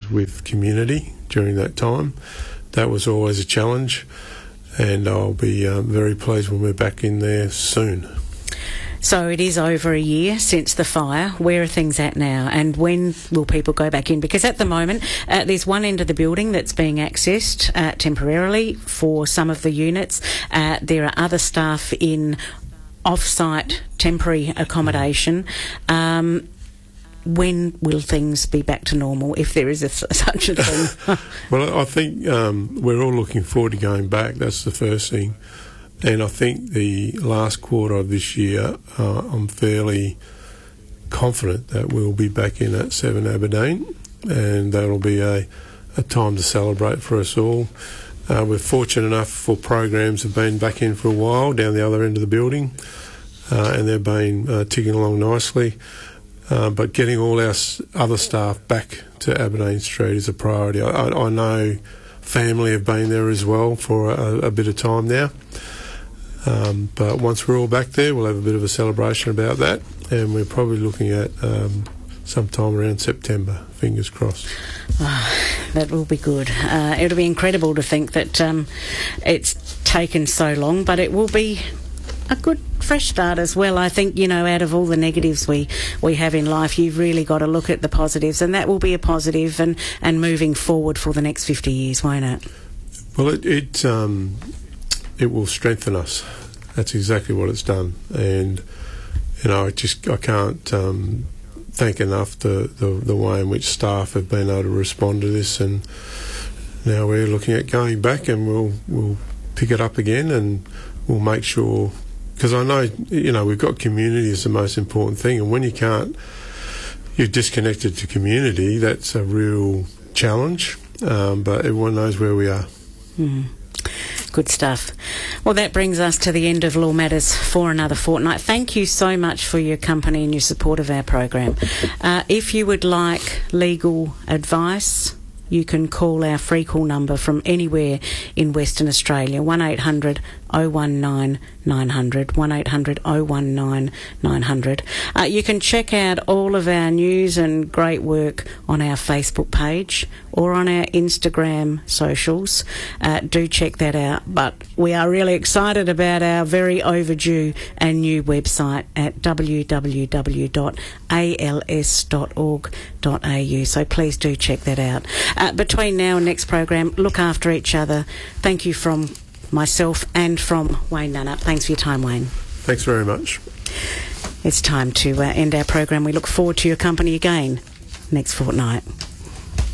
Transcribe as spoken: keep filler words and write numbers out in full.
with community during that time. That was always a challenge, and I'll be um, very pleased when we're back in there soon. So it is over a year since the fire. Where are things at now, and when will people go back in? Because at the moment, uh, there's one end of the building that's being accessed uh, temporarily for some of the units. Uh, there are other staff in off-site temporary accommodation. Um, when will things be back to normal, if there is a, such a thing? Well, I think um, we're all looking forward to going back. That's the first thing. And I think the last quarter of this year, uh, I'm fairly confident that we'll be back in at seven Aberdeen, and that'll be a, a time to celebrate for us all. Uh, we're fortunate enough for programs have been back in for a while down the other end of the building, uh, and they've been uh, ticking along nicely. Uh, but getting all our s- other staff back to Aberdeen Street is a priority. I, I, I know family have been there as well for a, a bit of time now. Um, but once we're all back there, we'll have a bit of a celebration about that, and we're probably looking at um, sometime around September, fingers crossed. Oh, that will be good. Uh, it'll be incredible to think that um, it's taken so long, but it will be a good fresh start as well. I think, you know, out of all the negatives we, we have in life, you've really got to look at the positives, and that will be a positive and, and moving forward for the next fifty years, won't it? Well, it... it um, It will strengthen us. That's exactly what it's done, and you know, I just I can't um, thank enough the, the the way in which staff have been able to respond to this, and now we're looking at going back, and we'll we'll pick it up again, and we'll make sure, because I know, you know, we've got community is the most important thing, and when you can't, you're disconnected to community. That's a real challenge, um, but everyone knows where we are. Mm. Good stuff. Well, that brings us to the end of Law Matters for another fortnight. Thank you so much for your company and your support of our program. Uh, if you would like legal advice, you can call our free call number from anywhere in Western Australia, one eight hundred oh one nine nine hundred, one eight hundred oh one nine nine hundred. Uh, you can check out all of our news and great work on our Facebook page or on our Instagram socials. Uh, do check that out. But we are really excited about our very overdue and new website at w w w dot a l s dot org dot a u. So please do check that out. Uh, between now and next program, look after each other. Thank you from myself and from Wayne Nunnup. Thanks for your time, Wayne. Thanks very much. It's time to uh, end our program. We look forward to your company again next fortnight.